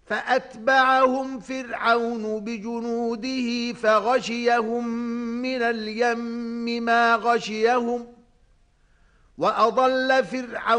فأتبعهم فرعون بجنوده فغشيهم من اليم ما غشيهم وأضل فرعون